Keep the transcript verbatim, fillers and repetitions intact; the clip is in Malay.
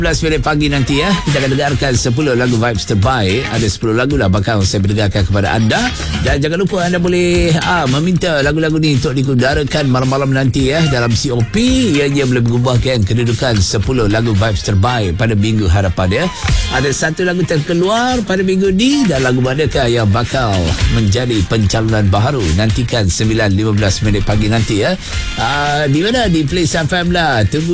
sebelas minit pagi nanti ya, kita akan dengarkan sepuluh lagu vibes terbaik. Ada sepuluh lagu lah bakal saya berdengarkan kepada anda. Dan jangan lupa anda boleh ah, meminta lagu-lagu ni untuk dikudarakan malam-malam nanti ya dalam C O P. Ianya boleh mengubahkan kedudukan sepuluh lagu vibes terbaik pada minggu hadapan ya. Ada satu lagu terkeluar pada minggu ni, dan lagu manakah yang bakal menjadi pencalonan baharu? Nantikan sembilan lima belas minit pagi nanti ya. Ah, di mana? Di Play F M lah. Tunggu